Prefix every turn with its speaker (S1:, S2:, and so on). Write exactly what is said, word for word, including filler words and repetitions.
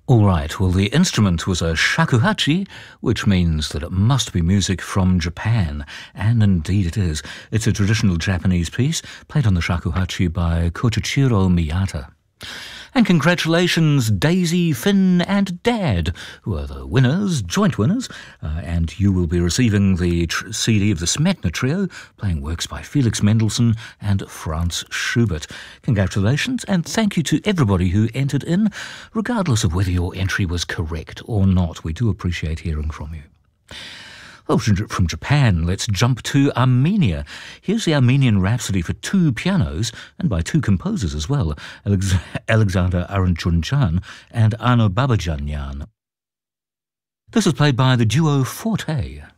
S1: All right, well, the instrument was a shakuhachi, which means that it must be music from Japan, and indeed it is. It's a traditional Japanese piece played on the shakuhachi by Koichiro Miyata. And congratulations, Daisy, Finn and Dad, who are the winners, joint winners, uh, and you will be receiving the tr- C D of the Smetana Trio, playing works by Felix Mendelssohn and Franz Schubert. Congratulations, and thank you to everybody who entered in, regardless of whether your entry was correct or not. We do appreciate hearing from you. Well, from Japan, let's jump to Armenia. Here's the Armenian Rhapsody for two pianos, and by two composers as well, Alex- Alexander Aranchunjan and Arno Babajanyan. This is played by the duo Forte.